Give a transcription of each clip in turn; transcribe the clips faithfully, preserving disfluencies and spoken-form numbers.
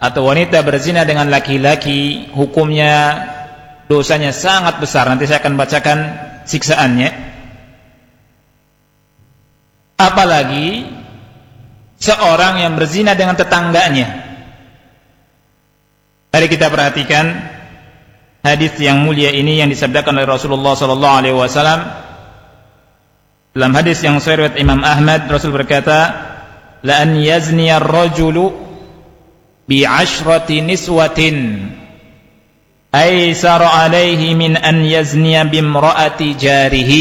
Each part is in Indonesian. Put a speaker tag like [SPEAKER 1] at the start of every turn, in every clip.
[SPEAKER 1] atau wanita berzina dengan laki-laki, hukumnya dosanya sangat besar. Nanti saya akan bacakan siksaannya. Apalagi seorang yang berzina dengan tetangganya. Mari kita perhatikan hadis yang mulia ini yang disabdakan oleh Rasulullah sallallahu alaihi wasallam. Dalam hadis yang sahih riwayat Imam Ahmad, Rasul berkata, "La an yazni ar-rajulu bi ashrati niswatin aysar alaihi min an yazniya bi imraati jarihi."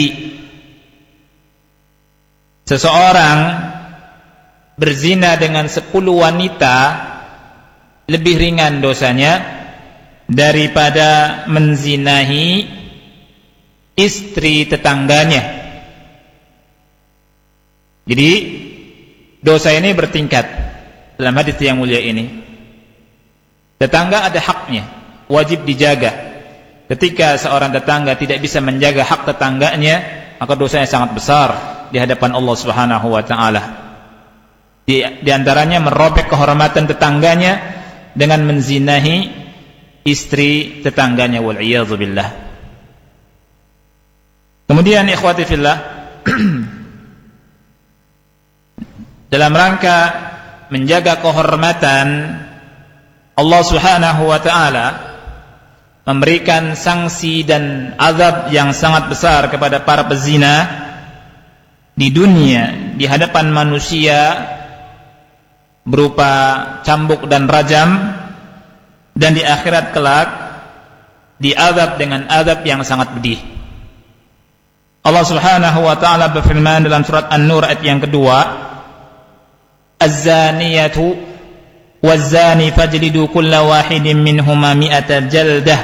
[SPEAKER 1] Seseorang berzina dengan sepuluh wanita lebih ringan dosanya daripada menzinahi istri tetangganya. Jadi dosa ini bertingkat dalam hadis yang mulia ini. Tetangga ada haknya, wajib dijaga. Ketika seorang tetangga tidak bisa menjaga hak tetangganya, maka dosanya sangat besar di hadapan Allah Subhanahu wa taala. Di, di antaranya merobek kehormatan tetangganya dengan menzinahi istri tetangganya, wal iyadzu billah. Kemudian ikhwati fillah, dalam rangka menjaga kehormatan, Allah Subhanahu wa taala memberikan sanksi dan azab yang sangat besar kepada para pezina di dunia, di hadapan manusia, berupa cambuk dan rajam, dan di akhirat kelak diazab dengan azab yang sangat pedih. Allah Subhanahu wa taala berfirman dalam surat An-Nur ayat yang kedua, "Az-zaniyatu waz-zani fajlidu kulla wahidin minhuma mi'ata jaldah."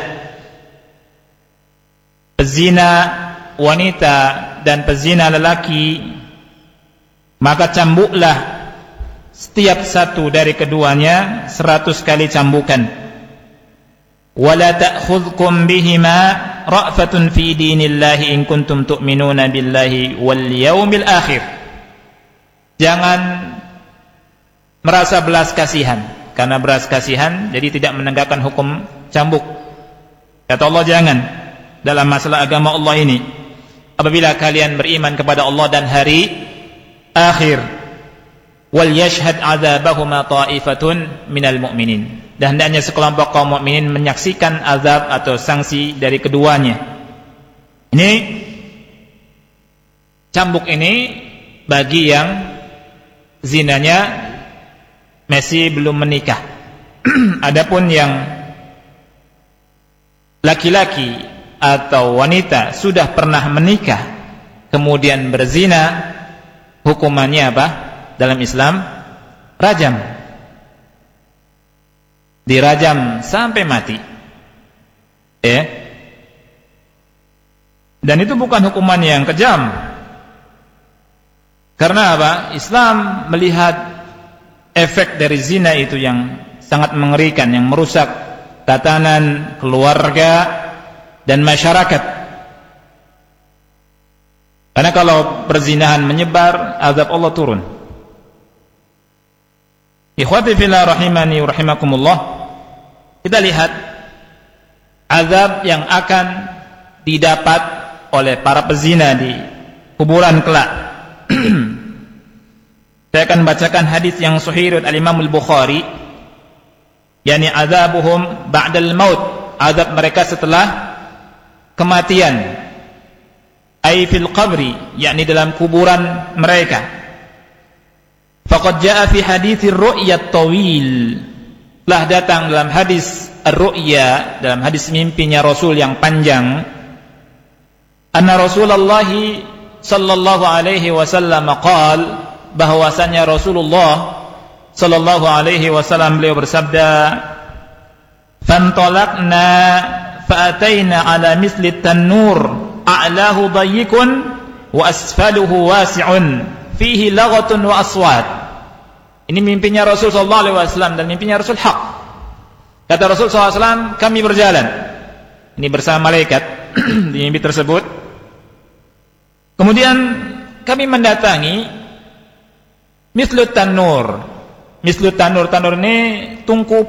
[SPEAKER 1] Pezina wanita dan pezina lelaki, maka cambuklah setiap satu dari keduanya seratus kali cambukan. Wala ta'khudhukum bihima ra'fatun fi dinillahi in kuntum tu'minuna billahi wal yaumil akhir. Jangan merasa belas kasihan, karena belas kasihan jadi tidak menegakkan hukum cambuk. Kata Allah, jangan dalam masalah agama Allah ini. Apabila kalian beriman kepada Allah dan hari akhir, wal yashhad 'adzabahuma ta'ifatun minal mu'minin, dan hendaknya sekelompok kaum mukminin menyaksikan azab atau sanksi dari keduanya. Ini cambuk ini bagi yang zinanya masih belum menikah. Adapun yang laki-laki atau wanita sudah pernah menikah kemudian berzina, hukumannya apa dalam Islam? Rajam. Dirajam sampai mati. Ya. Dan itu bukan hukuman yang kejam. Karena apa? Islam melihat efek dari zina itu yang sangat mengerikan, yang merusak tatanan keluarga dan masyarakat. Karena kalau perzinahan menyebar, azab Allah turun. Ikhwati fillah rahimani wa rahimakumullah, kita lihat azab yang akan didapat oleh para pezina di kuburan kelak. Saya akan bacakan hadis yang sahih riwayat al-Imam al-Bukhari, yakni azabuhum ba'dal maut, azab mereka setelah kematian, ay fil qabri, yakni dalam kuburan mereka. Faqad jaa fi haditsir ru'ya tawil, telah datang dalam hadis ar-ru'ya, dalam hadis mimpinya Rasul yang panjang, anna Rasulullah sallallahu alaihi wasallam qaal, bahwasanya Rasulullah sallallahu alaihi wasallam beliau bersabda, fantalaqna fa'ataina ala misli tannur a'lahu dayyikun wa asfaluhu wasi'un fihi laghatun wa aswat. Ini mimpinya Rasul sallallahu alaihi wasallam dan mimpinya Rasul hak. Kata Rasul sallallahu alaihi wasallam, kami berjalan ini bersama malaikat di mimpi tersebut. Kemudian kami mendatangi mislu tanur. Mislu tanur, tanur ini tungku